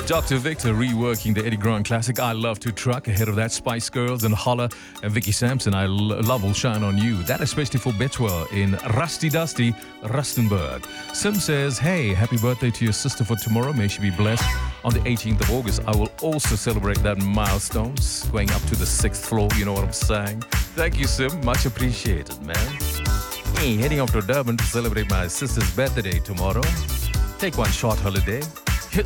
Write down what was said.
Dr. Victor reworking the Eddie Grant classic I Love to Truck. Ahead of that, Spice Girls and Holla and Vicky Sampson, Love Will Shine on You. That especially for Betwell in Rusty Dusty, Rustenburg. Sim says, hey, happy birthday to your sister for tomorrow. May she be blessed. On the 18th of August, I will also celebrate that milestone, going up to the 6th floor, you know what I'm saying? Thank you, Sim. Much appreciated, man. Hey, heading off to Durban to celebrate my sister's birthday tomorrow. Take one short holiday.